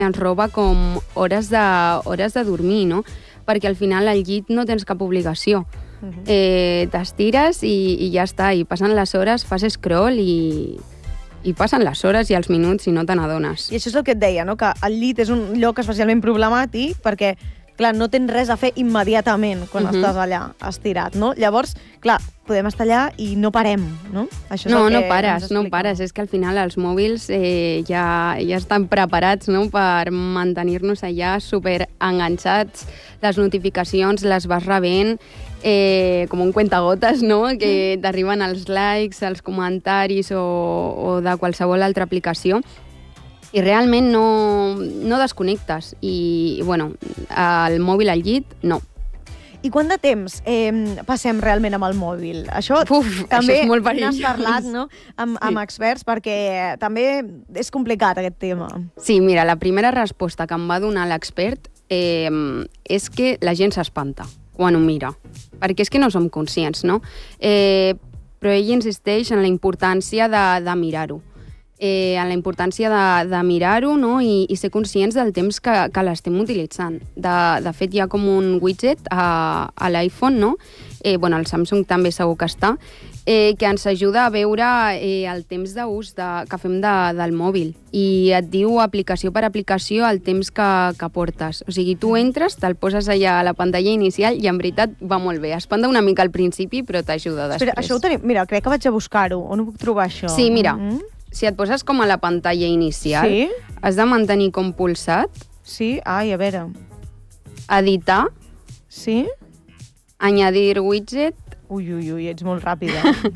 ens roba com hores de dormir, no? Perquè al final al llit no tens cap obligació. T'estires i ja està, i passen les hores, fas scroll i passen les hores i els minuts i no te n'adones. I això és el que et deia, no? Que el llit és un lloc especialment problemàtic perquè, clar, no tens res a fer immediatament quan estàs allà estirat, no? Llavors, clar, podem estar allà i no parem, no? Això és no pares. És que al final els mòbils ja estan preparats, no?, per mantenir-nos allà super enganxats. Les notificacions les vas rebent com un cuentagotes, no?, que t'arriben els likes, els comentaris o de qualsevol altra aplicació. I realment no desconnectes. I, bueno, el mòbil al llit, no. I quant de temps passem realment amb el mòbil? Això també és molt perillós. N'has parlat, no?, amb experts, perquè també és complicat aquest tema. Sí, mira, la primera resposta que em va donar l'expert és que la gent s'espanta quan ho mira, perquè és que no som conscients, no? Però ell insisteix en la importància de mirar-ho. En la importància de mirar-ho, no?, i ser conscients del temps que l'estem utilitzant. De fet, hi ha com un widget a l'iPhone, no?, bueno, el Samsung també segur que està, que ens ajuda a veure el temps d'ús que fem del mòbil. I et diu aplicació per aplicació el temps que portes. O sigui, tu entres, te'l poses allà a la pantalla inicial i en veritat va molt bé. Espanta una mica al principi, però t'ajuda després. Espera, això ho tenim... Mira, crec que vaig a buscar-ho. On ho puc trobar, això? Sí, mira, si et poses com a la pantalla inicial, has de mantenir com pulsat. Sí? Ai, a veure. Editar. Sí? Añadir widget. Ui, ets molt ràpida.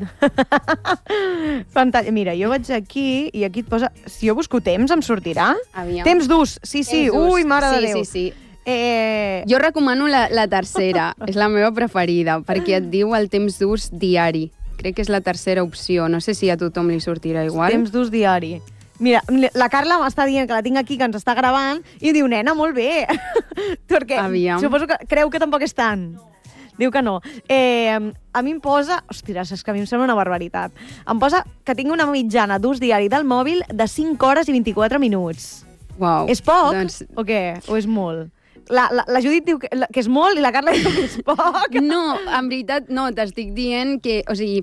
Pantalla. Mira, jo vaig aquí i aquí et posa... Si jo busco temps, em sortirà? Aviam. Temps d'ús. Sí. Ui, mare de Déu. Sí. Jo recomano la tercera. És la meva preferida, perquè et diu el temps d'ús diari. Crec que és la tercera opció. No sé si a tothom li sortirà igual. Temps d'ús diari. Mira, la Carla m'està dient que la tinc aquí, que ens està gravant, i diu, nena, molt bé. Perquè suposo que creu que tampoc és tant. Diu que no. A mi em posa... Ostres, és que a mi em sembla una barbaritat. Em posa que tinc una mitjana d'ús diari del mòbil de 5 hores i 24 minuts. Uau. És poc o què? O és molt? La Judit diu que és molt i la Carla diu que és poc. No, en veritat, no, t'estic dient que... O sigui...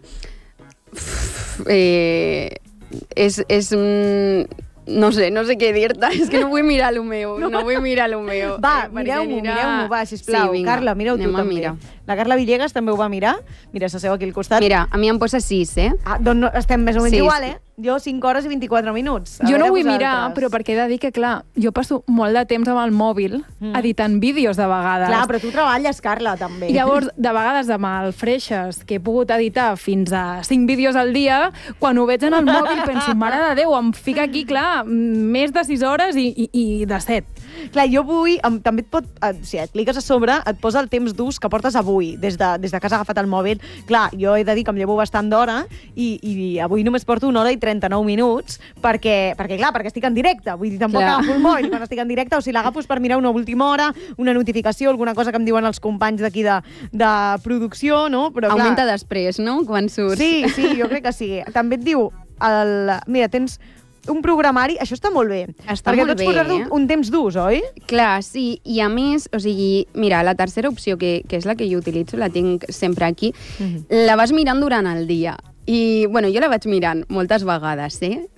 No sé què dir-te, és que no vull mirar el meu, Va, mireu-m'ho, va, sisplau. Sí, Carla, mira-ho tu també. Mira. La Carla Villegas també ho va mirar. Mira, s'asseu aquí al costat. Mira, a mi em posa 6, doncs estem més o menys igual, Jo 5 hores i 24 minuts. Jo no ho vull mirar, però perquè he de dir que, clar, jo passo molt de temps amb el mòbil editant vídeos de vegades. Clar, però tu treballes, Carla, també. I llavors, de vegades, amb el Freixes, que he pogut editar fins a 5 vídeos al dia, quan ho veig en el mòbil penso, mare de Déu, em fica aquí, clar, més de 6 hores i de 7. Clar, jo vull... També et pot... Si et cliques a sobre, et posa el temps d'ús que portes avui, des de que has agafat el mòbil. Clar, jo he de dir que em llevo bastant d'hora i avui només porto 1 hora i 39 minuts perquè estic en directe. Vull dir, tampoc agafo el mòbil quan estic en directe, o si l'agafo és per mirar una última hora, una notificació, alguna cosa que em diuen els companys d'aquí de producció, no? Però, augmenta després, no?, quan surts. Sí, jo crec que sí. També et diu... Mira, tens un programari, això està molt bé. Perquè tots posar-te un temps d'ús, oi? Clar, sí, i a més, o sigui, mira, la tercera opció, que és la que jo utilitzo, la tinc sempre aquí, la vas mirant durant el dia. I, bueno, jo la vaig mirant moltes vegades,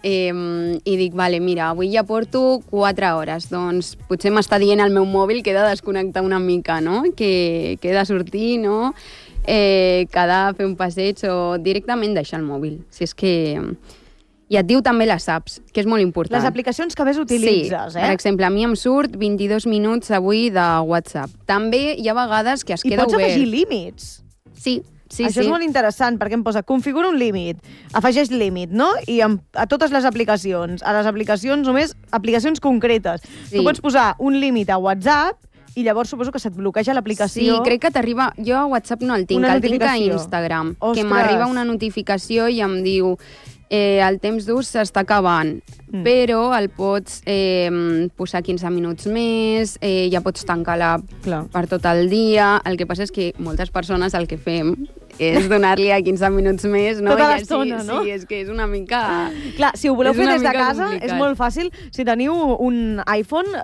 i dic, vale, mira, avui ja porto 4 hores, doncs potser m'està dient el meu mòbil que he de desconnectar una mica, no?, que he de sortir, no?, que he de fer un passeig o directament deixar el mòbil. Si és que... I et diu també les apps, que és molt important. Les aplicacions que més utilitzes, Sí, per exemple, a mi em surt 22 minuts avui de WhatsApp. També hi ha vegades que es queda obert. I pots afegir límits. Sí. Això és molt interessant, perquè em posa configura un límit, afegeix límit, no? I a totes les aplicacions. A les aplicacions només aplicacions concretes. Tu pots posar un límit a WhatsApp i llavors suposo que se't bloqueja l'aplicació. Sí, crec que t'arriba... Jo a WhatsApp no el tinc, el tinc a Instagram. Ostres. Que m'arriba una notificació i em diu el temps d'ús s'està acabant, però el pots posar 15 minuts més, ja pots tancar l'app per tot el dia. El que passa és que moltes persones el que fem és donar-li a 15 minuts més, no? Tota l'estona, no? Sí, és que és una mica... Clar, si ho voleu fer des de casa, complicat. és molt fàcil. Si teniu un iPhone,